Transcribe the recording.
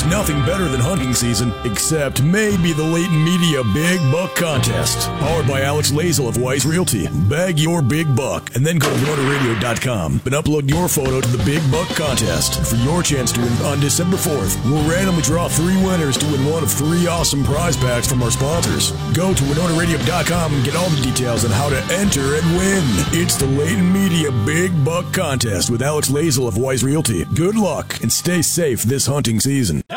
nothing better than hunting season, except maybe the Leighton Media Big Buck Contest. Powered by Alex Lazel of Wise Realty. Bag your big buck and then go to WinterRadio.com and upload your photo to the Big Buck Contest. For your chance to win on December 4th, we'll randomly draw 3 winners to win one of 3 awesome prize packs from our sponsors. Go to WinonaRadio.com and get all the details on how to enter and win. It's the Leighton Media Big Buck Contest with Alex Lazel of Wise Realty. Good luck and stay safe this hunting season.